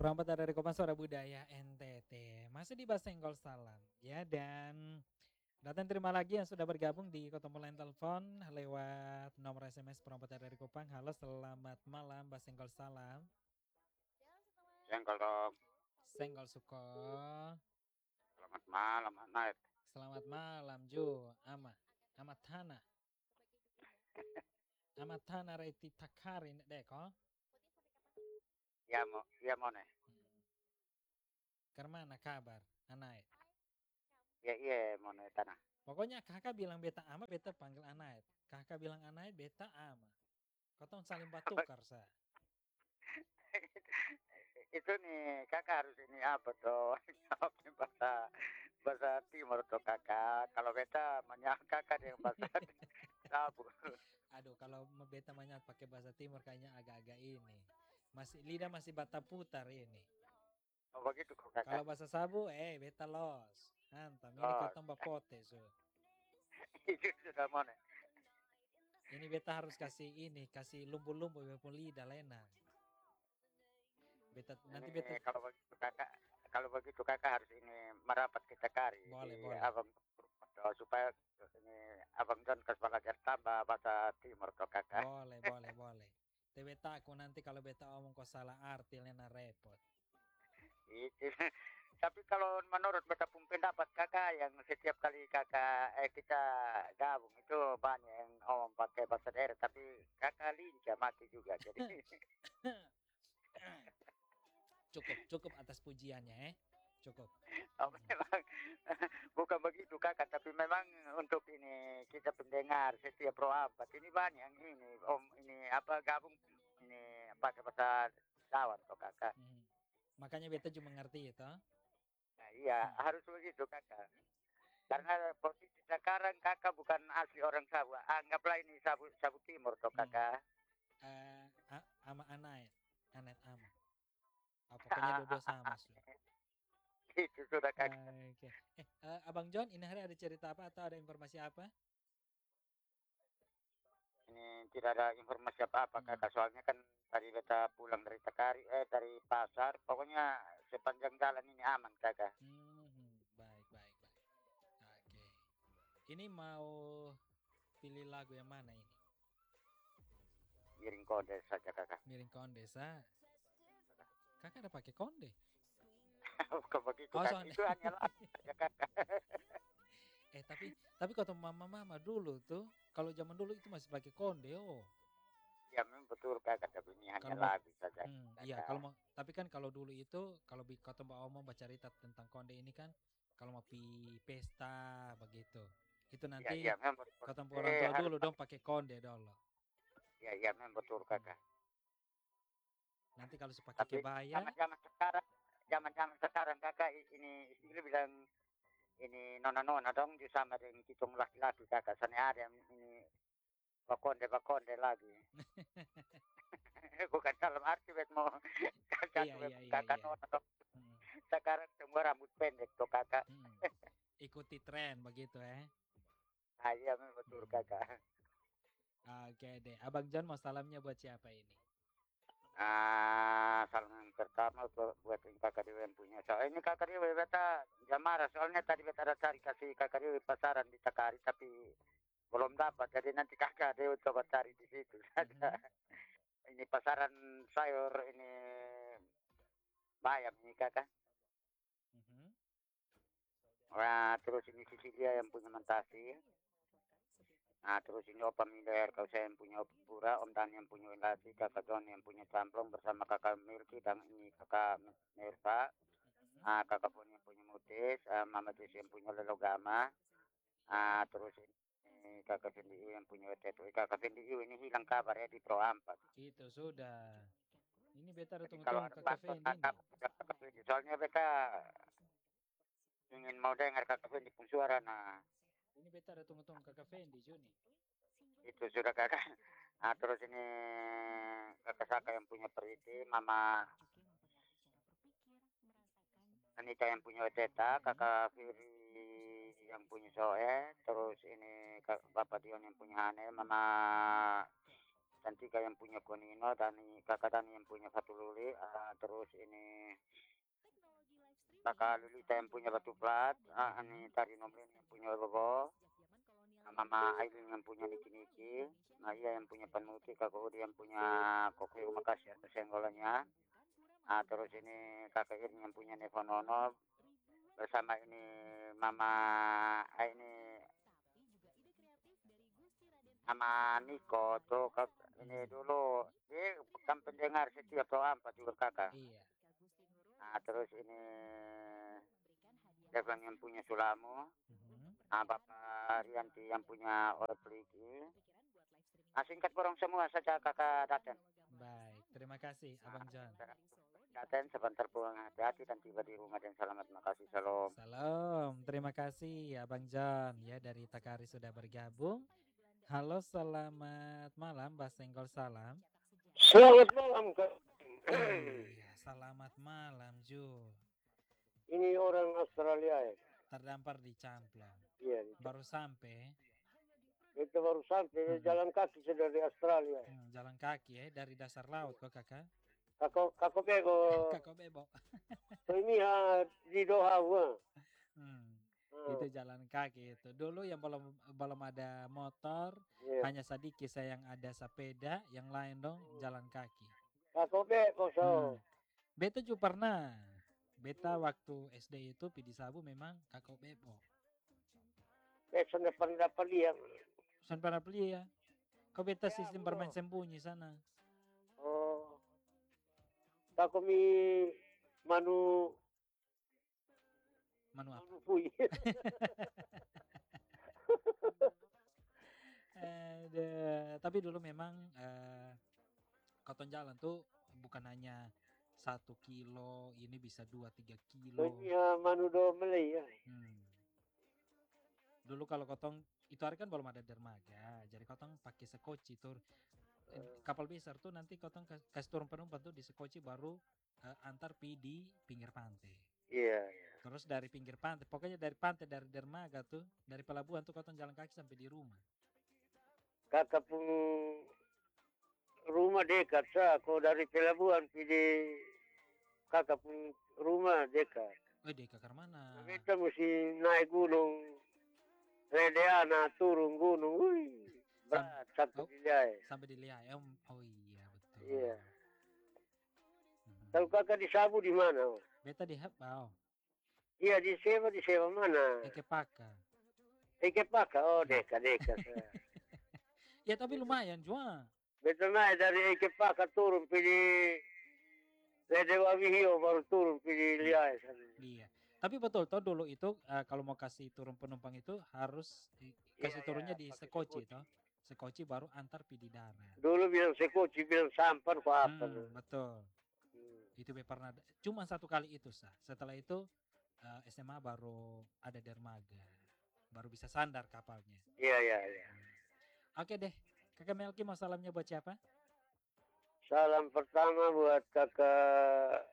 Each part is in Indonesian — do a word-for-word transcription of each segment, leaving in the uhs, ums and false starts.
Perompak dari Kopang Suara Budaya N T T. Masih di Basenggol Salam ya, dan datang terima lagi yang sudah bergabung di ketemu line telepon lewat nomor S M S Perompak dari Kopang. Halo, selamat malam Basenggol Salam. Senggol dong. Senggol Suko. Selamat malam, Anak. Selamat malam Jo. Ama. Amatana. Amatana Reti Takarin deko. Ya mau, ya mau nih. Kermana kabar, Anaet? Ya iya mau nih tanah. Pokoknya kakak bilang beta ama, beta panggil Anaet. Kakak bilang Anaet, beta ama. Kau tahu saling batukar sa. Itu nih kakak harus ini apa tuh? Jawabnya bahasa bahasa timur tuh kakak. Kalau beta menyangka kakak yang bahasa sabu. Aduh, kalau beta banyak pakai bahasa timur kayaknya agak-agak ini. Masih lidah masih bata putar ini. Oh begitu kok Kalau kakak. bahasa sabu, eh beta los. Hantam, ini kau Oh tambah pote so. itu sudah mau nih. Ini beta harus kasih ini, kasih lumbu-lumbu walaupun lidah lena. Beta nanti beta Ini kalau begitu kakak, kalau begitu kakak harus ini merapat kita kari boleh di boleh. abang tuh, supaya ini abang John kas belajar tambah bahasa timur tuh kakak. Boleh, boleh, boleh. Te beta aku nanti kalau beta omong kau salah arti lena repot. Itu. Tapi kalau menurut beta pun pendapat kakak yang setiap kali kakak eh kita gabung itu banyak yang ngomong pakai bahasa daerah tapi kakak lincah mati juga jadi Cukup, cukup atas pujiannya eh. Cukup. oh, memang bukan begitu kakak tapi memang untuk ini kita pendengar setiap pro apa ini banyak yang ini om ini apa gabung ini pakai bahasa Jawa tuh kakak. Hmm. Makanya beta cuma ngerti itu. Nah, iya Hmm. harus begitu kakak. Karena posisi sekarang kakak bukan asli orang Sabu. Anggaplah ini Sabu Sabu Timur toh Hmm. kakak. Uh, ama Anaet, Anet ama. Oh, pokoknya dua-dua sama su. Itu sudah kakak. Uh, Oke. Okay. Eh, uh, Abang John, ini hari ada cerita apa atau ada informasi apa? Ini tidak ada informasi apa-apa Hmm. kakak. Soalnya kan tadi beta pulang dari Takari, eh dari pasar. Pokoknya sepanjang jalan ini aman kakak. Hmm. Baik, baik, baik. Oke. Okay. Ini mau pilih lagu yang mana ini? Giring kode saja kakak. Miring konde sa. Kakak ada pakai konde? Bukan begitu Oh, kakak. soalnya. Itu hanya lagu saja kakak. eh, tapi tapi kata mama-mama dulu tuh, kalau zaman dulu itu masih pakai konde oh. Ya memang betul kakak. Tapi ini hanya Kalau mau lagu saja hmm, iya, kalau kakak. mau tapi kan kalau dulu itu kalau bi kata Mbak Omo baca cerita tentang konde ini kan kalau mau pi pesta begitu. Itu Ya nanti iya memang betul. kata orang Eh tua harus dulu dong pakai. pakai konde dulu. Ya iya memang betul Hmm. kakak. Nanti kalau sepakai Tapi kebaya, zaman-zaman sekarang, zaman-zaman sekarang kakak ini istri bilang ini nona-nona dong di sama dengan kita laki-laki kakak. Sana ada yang ini bakonde bakonde lagi. Bukan dalam arti bet mau kakak iya iya iya kakak iya. nona dong. Hmm, Sekarang semua rambut pendek tuh kakak. hmm. Ikuti tren begitu ya. Ah, iya memang betul Hmm. kakak. Oke deh, Abang John mau salamnya buat siapa ini? Ah, salam yang pertama buat, buat yang kakak Dewi yang punya. Soalnya ini kakak Dewi beta jamara. Soalnya tadi beta ada cari kasih kakak Dewi pasaran di Takari tapi belum dapat. Jadi nanti kakak Dewi coba cari di situ saja. Mhm, Ini pasaran sayur ini bayam ini kakak. mhm, Nah, terus ini Sisi dia yang punya mentasi. Nah, terus ini Opa Miller, kau saya yang punya pura, Om Dan yang punya Lati, Kakak John yang punya camplong bersama Kakak Milky dan ini Kakak Mirsa. mhm. Ah, Kakak pun yang punya Mutis, ah, Mama Tis yang punya Lelogama. Ah, terus ini Kakak Fendi yang punya Tetu. Kakak Fendi ini hilang kabar ya di Pro empat. Itu sudah. Ini beta ada Jadi kalau tunggu-tunggu ada ke kafe bantuan ini. kakak, kakak Fendi. Soalnya beta ingin mau dengar Kakak Fendi pun suara. Nah, Ini beta ada tunggu-tunggu ke kafe di Juni. itu sudah kakak. Nah, terus ini kakak Saka yang punya Periti, Mama Anita yang punya Teta, Mhm. kakak Firi yang punya Soe, terus ini Kak- Bapak Dion yang punya Hane, Mama dan tiga yang punya Konino, dan kakak Dani yang punya Fatululi, uh, terus ini kakak Lilita yang punya Batu Plat, uh, ini Tari Nomlin yang punya Bobo, Mama Aileen yang punya Niki-Niki, Maya yang punya Panuti, kakak Udi yang punya Kopi Rumah Kasih atau Senggolannya, uh, terus ini kakak Irin yang punya Nevonono, bersama ini Mama ah, ini Mama Niko tuh kak, ini dulu dia kan pendengar setiap doa empat juga kakak. Iya. Nah, terus ini Devang yang punya Sulamu, Mhm. nah, Bapak Rianti yang punya Orpliki. Nah, singkat borong semua saja kakak Daten. Baik, terima kasih Abang John. Daten sebentar pulang hati-hati dan tiba di rumah dan selamat. Makasih, salam. Salam, terima kasih Abang John ya dari Takari sudah bergabung. Halo, selamat malam, Mbak Senggol Salam. Selamat malam Kak. Iya, selamat malam Ju. Ini orang Australia ya. Terdampar di Camplong. Iya. Baru sampai. Itu baru sampai Hmm. jalan kaki sudah di Australia. Hmm, jalan kaki ya dari dasar laut kok kakak. Kako kako bego. Kakak bebo. Ini ha di Doha. Wah. Hmm. Hmm. Itu jalan kaki itu. Dulu yang belum belum ada motor, Iya. hanya sedikit saya yang ada sepeda, yang lain dong jalan kaki. Kako bego so. Hmm. Beta juga pernah. Beta waktu S D itu Pidi Sabu memang kakak bebo. Pesan depan dapat lihat. San pernah beli ya. Kau beta Ya, sistem betul. bermain sembunyi sana. Oh. Kako mi manu Manu apa? manu pui. Ada. Tapi dulu memang uh, koton jalan tuh bukan hanya satu kilo, ini bisa dua tiga kilo. Ini ha manu do melei ya. Hmm. Dulu kalau kotong itu hari kan belum ada dermaga, jadi kotong pakai sekoci tur eh, kapal besar tuh nanti kotong kas- kasih turun penumpang tuh di sekoci baru uh, antar pi di pinggir pantai. Iya. Terus dari pinggir pantai, pokoknya dari pantai dari dermaga tuh, dari pelabuhan tuh kotong jalan kaki sampai di rumah. Kakak pun rumah dekat sa, kau dari pelabuhan pilih kakak pun rumah dekat. Eh deh kakak mana? Kita mesti naik gunung, Redeana turun gunung, wih, berat satu oh, biaya. Sampai dilihat, oh, oh iya betul. Iya. Hmm. Kalau kakak di Sabu di mana? Beta di Habau. Iya di Sewa di Sewa mana? Eke Paka. Eke Paka, oh dekat dekat. Ya tapi lumayan juga. Betul naik dari Eke Paka turun pilih Redewa Wihio baru turun pilih lihat. Iya. Tapi betul toh dulu itu uh, kalau mau kasih turun penumpang itu harus di, kasih Iya, turunnya iya, di pakai Sekoci sekoci. toh. Sekoci baru antar pi di darat. Dulu bilang sekoci, bilang sampan kok apa. Hmm, betul. Hmm. Itu be pernah cuma satu kali itu sah. Setelah itu uh, S M A baru ada dermaga. Baru bisa sandar kapalnya. Iya, iya, iya. Oke deh. Kakak Melki mau salamnya buat siapa? Salam pertama buat kakak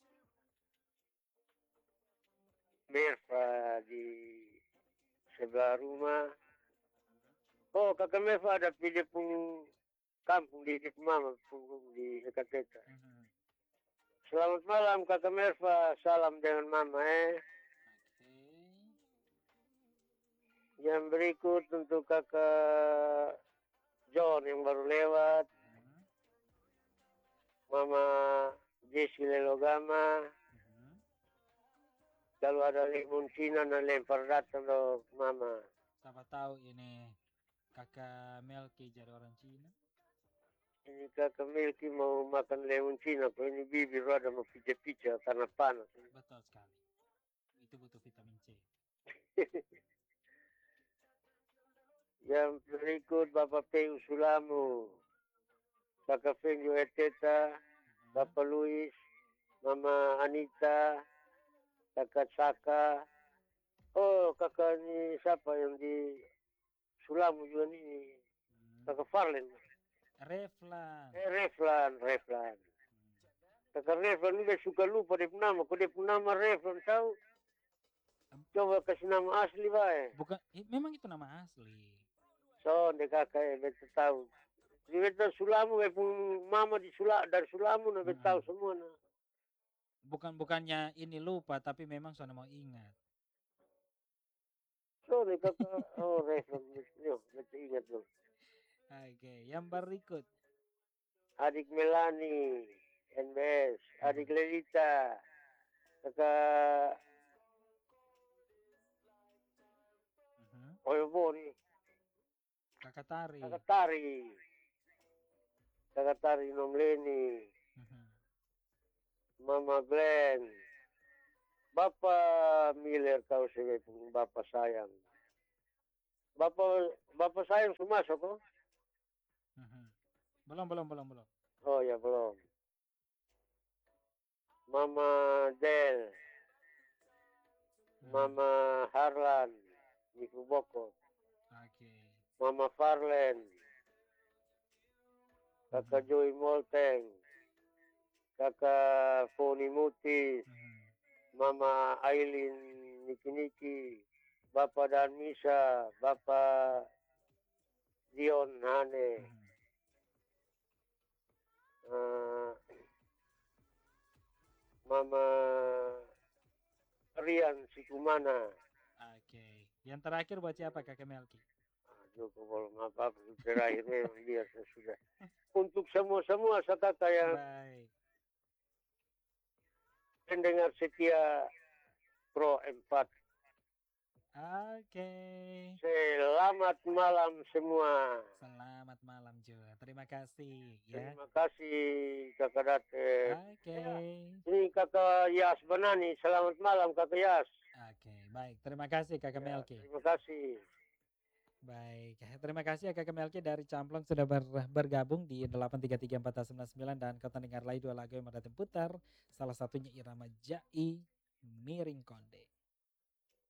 Merva di sebelah rumah. Oh, kakak Merva ada pilih pun kampung di dekat mama punggung di dekat kita. Mhm. Selamat malam kakak Merva, salam dengan mama eh. Oke. Yang berikut untuk kakak John yang baru lewat, Mhm. mama Jesse Lelogama. Mhm. Kalau ada lemon Cina dan lempar datang loh mama. Siapa tahu ini kakak Melki jadi orang Cina. Ini kakak Milky mau makan lemon Cina, kok ini bibir ada mau pica-pica karena panas. Betul sekali. Itu butuh vitamin C. Yang berikut Bapak P. Sulamu, kakak Fengio Eteta, Mhm. Bapak Luis, Mama Anita, kakak Saka. Oh, kakak ini siapa yang di Sulamu juga nih? Hmm. Kakak Farlen. Reflan. Eh, Reflan, Reflan. Hmm. Kakak Reflan ini suka lupa dia punya nama. Kok dia punya nama Reflan tahu? Coba kasih nama asli baik. Bukan, eh, memang itu nama asli. So, dia kakak ya, betul tahu. Cerita Sulamu, we pun mama di Sula dari Sulamu, na Mm-mm. tahu semua na. Bukan bukannya ini lupa, tapi memang sudah mau ingat. Sorry kakak, oh refleks, yo, betul ingat loh. Oke, yang berikut. Adik Melani, N B S, adik Mhm. Lelita, kakak Mhm. Oyobori, Kakak Tari. kakak Tari, kakak Tari Nomleni, Mhm. Mama Glenn, Bapak Miller kau sebagai Bapak sayang. Bapak Bapak sayang sudah masuk kok? Mhm. Belum belum belum belum. Oh ya belum. Mama Del, Mhm. Mama Harlan, Niku Boko, Oke. Mama Farlen, kakak Mhm. Joy Molteng, kakak Foni Mutis, Mhm. Mama Aileen Niki Niki, Bapak Danisa, Bapak Dion Hane, Mhm. eh, Mama Rian Sikumana. Oke. Yang terakhir buat siapa Kakak Melki? Aduh, kalau apa terakhirnya biasa sudah. Untuk semua-semua kata yang Baik. pendengar setia Pro empat. Oke. Selamat malam semua. Selamat malam juga. Terima kasih ya. Terima kasih kakak Date. Oke. Ini kakak Yas Banani. Selamat malam kakak Yas. Oke, baik. Terima kasih Kakak Ya, Melki. terima kasih. Baik, terima kasih ya Kakak Melki dari Camplong sudah ber- bergabung di delapan tiga tiga empat sembilan sembilan dan kau dengar lagi dua lagu yang mendatang putar. Salah satunya Irama Jai Miring Konde.